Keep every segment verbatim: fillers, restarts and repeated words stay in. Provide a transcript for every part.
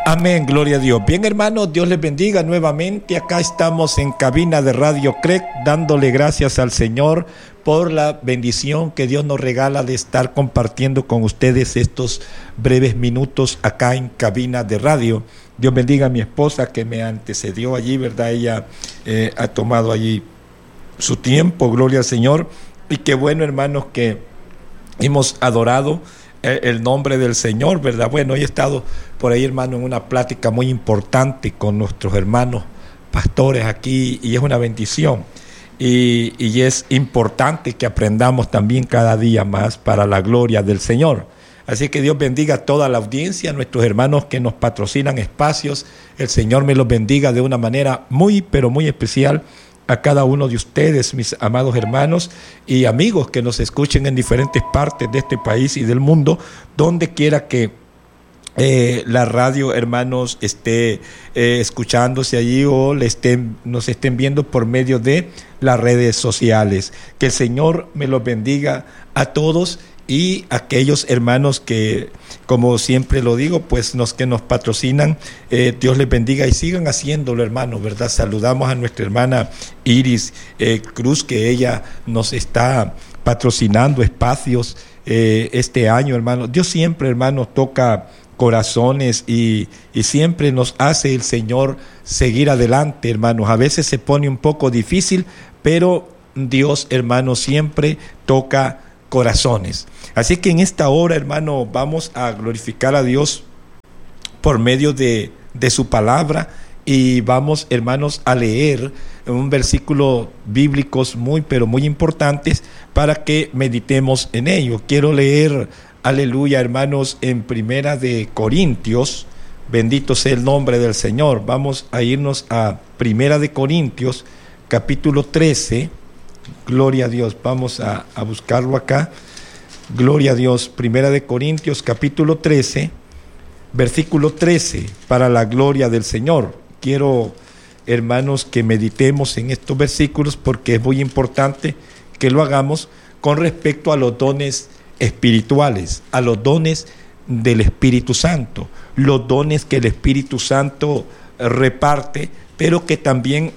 Amén, gloria a Dios. Bien, hermanos, Dios les bendiga nuevamente. Acá estamos en cabina de Radio C R E C, dándole gracias al Señor por la bendición que Dios nos regala de estar compartiendo con ustedes estos breves minutos acá en cabina de radio. Dios bendiga a mi esposa que me antecedió allí, ¿verdad? Ella eh, ha tomado allí su tiempo, gloria al Señor. Y qué bueno, hermanos, que hemos adorado el nombre del Señor, ¿verdad? Bueno, he estado por ahí, hermano, en una plática muy importante con nuestros hermanos pastores aquí, y es una bendición, y, y es importante que aprendamos también cada día más para la gloria del Señor. Así que Dios bendiga a toda la audiencia, a nuestros hermanos que nos patrocinan espacios. El Señor me los bendiga de una manera muy, pero muy especial a cada uno de ustedes, mis amados hermanos y amigos que nos escuchen en diferentes partes de este país y del mundo, donde quiera que eh, la radio, hermanos, esté eh, escuchándose allí o le estén, nos estén viendo por medio de las redes sociales. Que el Señor me los bendiga a todos. Y aquellos hermanos que, como siempre lo digo, pues los que nos patrocinan, eh, Dios les bendiga y sigan haciéndolo, hermanos, ¿verdad? Saludamos a nuestra hermana Iris eh, Cruz, que ella nos está patrocinando espacios eh, este año, hermanos. Dios siempre, hermanos, toca corazones y, y siempre nos hace el Señor seguir adelante, hermanos. A veces se pone un poco difícil, pero Dios, hermanos, siempre toca corazones. Así que en esta hora, hermano, vamos a glorificar a Dios por medio de, de su palabra, y vamos, hermanos, a leer un versículo bíblicos muy, pero muy importantes para que meditemos en ello. Quiero leer, aleluya, hermanos, en Primera de Corintios, bendito sea el nombre del Señor. Vamos a irnos a Primera de Corintios, capítulo trece. Gloria a Dios, vamos a, a buscarlo acá. Gloria a Dios, Primera de Corintios, capítulo trece, versículo trece, para la gloria del Señor. Quiero, hermanos, que meditemos en estos versículos porque es muy importante que lo hagamos con respecto a los dones espirituales, a los dones del Espíritu Santo, los dones que el Espíritu Santo reparte, pero que también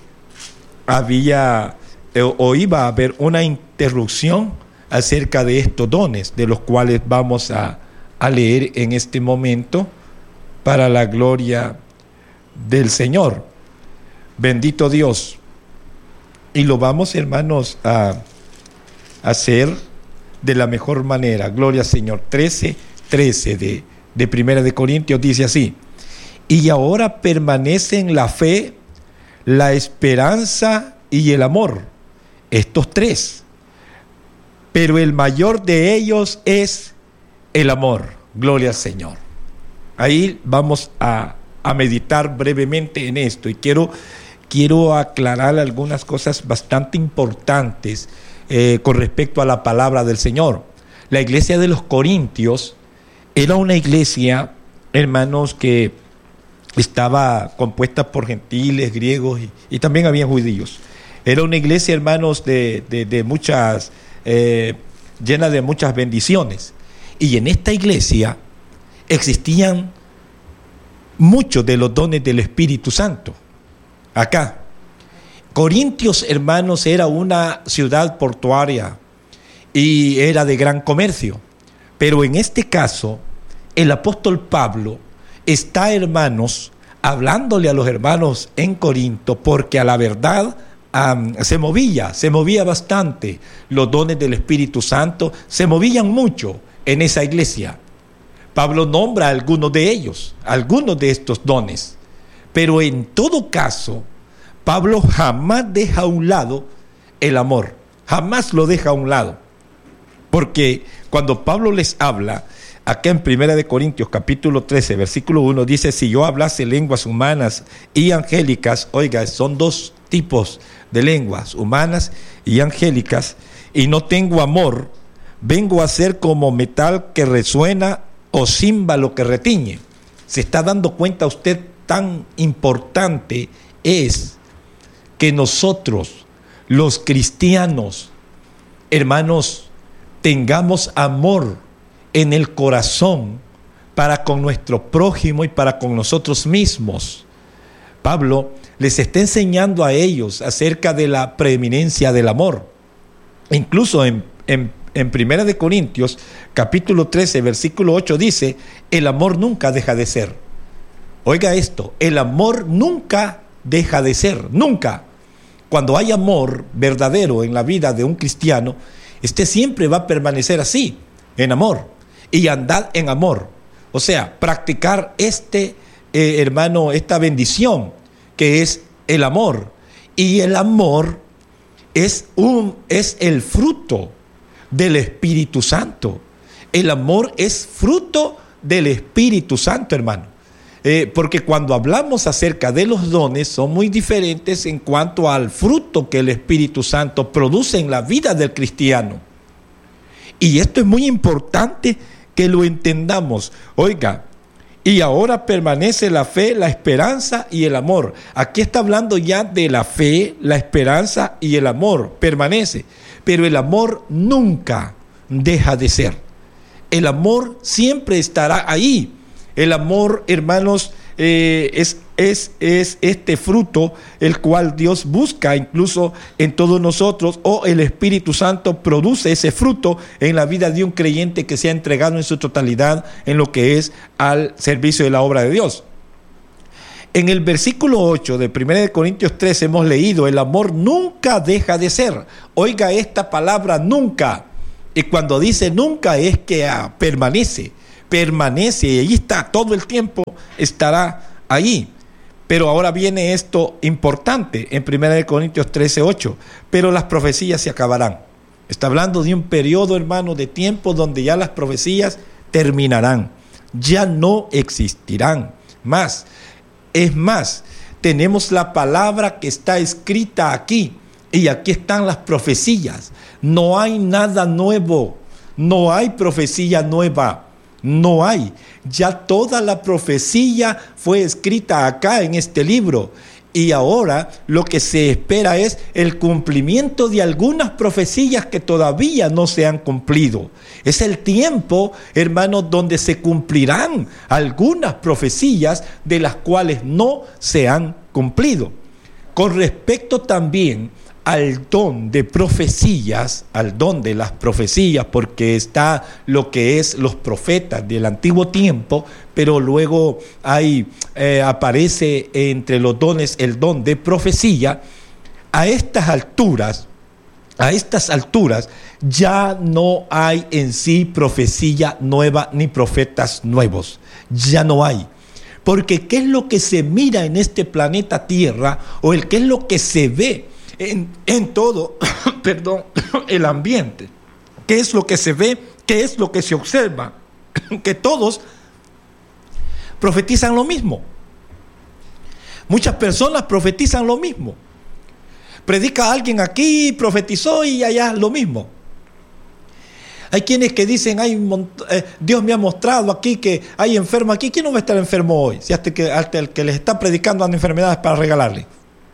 había o iba a haber una interrupción acerca de estos dones, de los cuales vamos a, a leer en este momento para la gloria del Señor. Bendito Dios. Y lo vamos, hermanos, a hacer de la mejor manera. Gloria al Señor. trece, trece de, de Primera de Corintios dice así: y ahora permanecen la fe, la esperanza y el amor, estos tres, pero el mayor de ellos es el amor. Gloria al Señor. Ahí vamos a, a meditar brevemente en esto, y quiero, quiero aclarar algunas cosas bastante importantes eh, con respecto a la palabra del Señor. La iglesia de los Corintios era una iglesia, hermanos, que estaba compuesta por gentiles, griegos y, y también había judíos. Era una iglesia, hermanos, de, de, de muchas, eh, llena de muchas bendiciones. Y en esta iglesia existían muchos de los dones del Espíritu Santo. Acá, Corintios, hermanos, era una ciudad portuaria y era de gran comercio. Pero en este caso, el apóstol Pablo está, hermanos, hablándole a los hermanos en Corinto, porque a la verdad Um, se movía, se movía bastante. Los dones del Espíritu Santo se movían mucho en esa iglesia. Pablo nombra algunos de ellos, algunos de estos dones. Pero en todo caso, Pablo jamás deja a un lado el amor, jamás lo deja a un lado. Porque cuando Pablo les habla, acá en Primera de Corintios, capítulo trece, versículo uno, dice: si yo hablase lenguas humanas y angélicas, oiga, son dos tipos de lenguas, humanas y angélicas, y no tengo amor, vengo a ser como metal que resuena o címbalo que retiñe. ¿Se está dando cuenta usted tan importante es que nosotros, los cristianos, hermanos, tengamos amor en el corazón para con nuestro prójimo y para con nosotros mismos. Pablo les está enseñando a ellos acerca de la preeminencia del amor. Incluso en, en, en Primera de Corintios, capítulo trece, versículo ocho, dice: el amor nunca deja de ser. Oiga esto, el amor nunca deja de ser, nunca. Cuando hay amor verdadero en la vida de un cristiano, este siempre va a permanecer así, en amor, y andar en amor. O sea, practicar este, eh, hermano, esta bendición que es el amor. Y el amor es, un, es el fruto del Espíritu Santo. El amor es fruto del Espíritu Santo, hermano. Eh, porque cuando hablamos acerca de los dones son muy diferentes en cuanto al fruto que el Espíritu Santo produce en la vida del cristiano. Y esto es muy importante que lo entendamos. Oiga, y ahora permanece la fe, la esperanza y el amor. Aquí está hablando ya de la fe, la esperanza y el amor. Permanece. Pero el amor nunca deja de ser. El amor siempre estará ahí. El amor, hermanos, eh, es, es, es este fruto el cual Dios busca incluso en todos nosotros, o el Espíritu Santo produce ese fruto en la vida de un creyente que se ha entregado en su totalidad en lo que es al servicio de la obra de Dios. En el versículo ocho de Primera de Corintios tres hemos leído: el amor nunca deja de ser. Oiga esta palabra, nunca. Y cuando dice nunca es que ah, permanece. Permanece, y allí está, todo el tiempo estará allí. Pero ahora viene esto importante en Primera de Corintios trece, ocho. Pero las profecías se acabarán. Está hablando de un periodo, hermano, de tiempo donde ya las profecías terminarán. Ya no existirán más. Es más, tenemos la palabra que está escrita aquí. Y aquí están las profecías. No hay nada nuevo. No hay profecía nueva. No hay. Ya toda la profecía fue escrita acá en este libro. Y ahora lo que se espera es el cumplimiento de algunas profecías que todavía no se han cumplido. Es el tiempo, hermanos, donde se cumplirán algunas profecías de las cuales no se han cumplido. Con respecto también al don de profecías, al don de las profecías, porque está lo que es los profetas del antiguo tiempo, pero luego hay, eh, aparece entre los dones el don de profecía. A estas alturas, a estas alturas, ya no hay en sí profecía nueva ni profetas nuevos, ya no hay. Porque ¿qué es lo que se mira en este planeta Tierra, o el qué es lo que se ve En, en todo, perdón, el ambiente? ¿Qué es lo que se ve? ¿Qué es lo que se observa? Que todos profetizan lo mismo. Muchas personas profetizan lo mismo. Predica alguien aquí, profetizó, y allá lo mismo. Hay quienes que dicen: hay eh, Dios me ha mostrado aquí que hay enfermo aquí. ¿Quién no va a estar enfermo hoy? Si hasta, que, hasta el que les está predicando dan enfermedades para regalarle.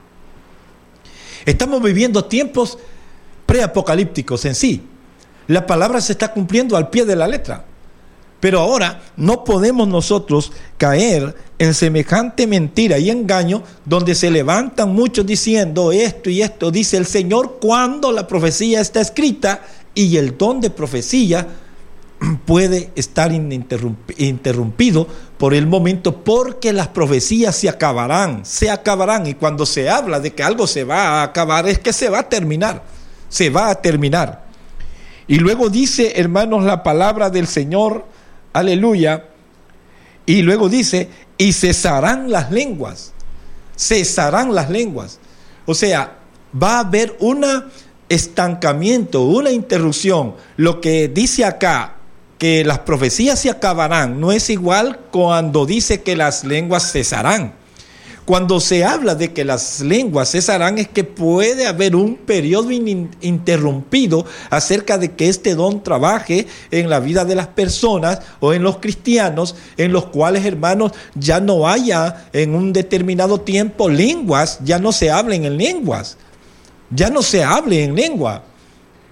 Estamos viviendo tiempos preapocalípticos en sí. La palabra se está cumpliendo al pie de la letra. Pero ahora no podemos nosotros caer en semejante mentira y engaño, donde se levantan muchos diciendo esto y esto dice el Señor, cuando la profecía está escrita y el don de profecía puede estar interrumpido por el momento, porque las profecías se acabarán, se acabarán. Y cuando se habla de que algo se va a acabar, es que se va a terminar, se va a terminar. Y luego dice, hermanos, la palabra del Señor, aleluya, y luego dice, y cesarán las lenguas, cesarán las lenguas. O sea, va a haber un estancamiento, una interrupción. Lo que dice acá, que las profecías se acabarán, no es igual cuando dice que las lenguas cesarán. Cuando se habla de que las lenguas cesarán, es que puede haber un periodo ininterrumpido acerca de que este don trabaje en la vida de las personas o en los cristianos, en los cuales, hermanos, ya no haya en un determinado tiempo lenguas, ya no se hablen en lenguas, ya no se hable en lengua.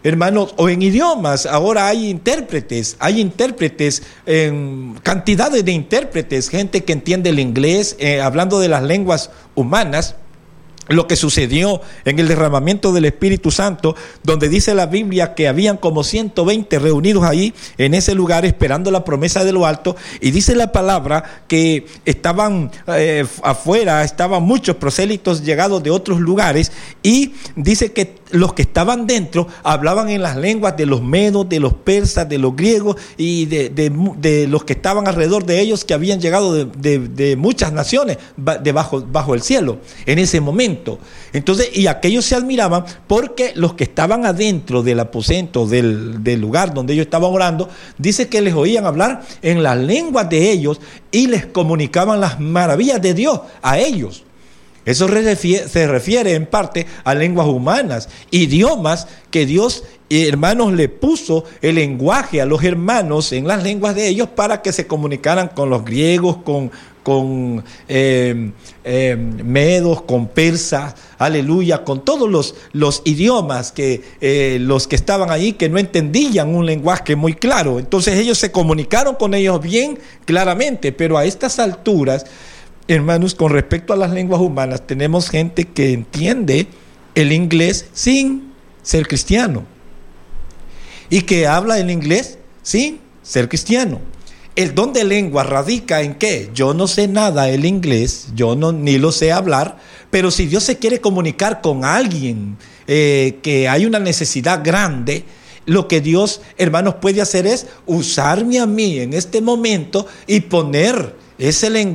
hermanos, o en idiomas. Ahora hay intérpretes, hay intérpretes, eh, cantidades de intérpretes, gente que entiende el inglés, eh, hablando de las lenguas humanas. Lo que sucedió en el derramamiento del Espíritu Santo, donde dice la Biblia que habían como ciento veinte reunidos ahí en ese lugar esperando la promesa de lo alto, y dice la palabra que estaban eh, afuera, estaban muchos prosélitos llegados de otros lugares, y dice que los que estaban dentro hablaban en las lenguas de los medos, de los persas, de los griegos y de, de, de los que estaban alrededor de ellos, que habían llegado de, de, de muchas naciones debajo bajo el cielo en ese momento. Entonces, y aquellos se admiraban porque los que estaban adentro del aposento, del, del lugar donde ellos estaban orando, dice que les oían hablar en las lenguas de ellos y les comunicaban las maravillas de Dios a ellos. Eso se refiere en parte a lenguas humanas, idiomas que Dios, hermanos, le puso el lenguaje a los hermanos en las lenguas de ellos para que se comunicaran con los griegos, con, con eh, eh, medos, con persas, aleluya, con todos los, los idiomas que eh, los que estaban ahí, que no entendían un lenguaje muy claro. Entonces ellos se comunicaron con ellos bien claramente, pero a estas alturas, hermanos, con respecto a las lenguas humanas, tenemos gente que entiende el inglés sin ser cristiano y que habla el inglés sin ser cristiano. El don de lengua radica en que yo no sé nada el inglés, yo no, ni lo sé hablar, pero si Dios se quiere comunicar con alguien eh, que hay una necesidad grande, lo que Dios, hermanos, puede hacer es usarme a mí en este momento y poner ese lenguaje